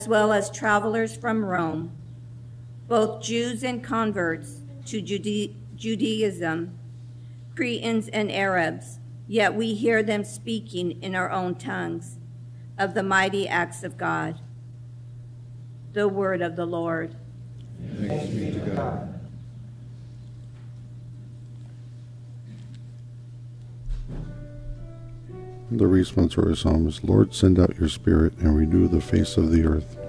well as travelers from Rome, both Jews and converts to Judaism, Cretans and Arabs, yet we hear them speaking in our own tongues of the mighty acts of God. The word of the Lord. Thanks be to God. The responsorial psalm is, Lord, send out your Spirit and renew the face of the earth.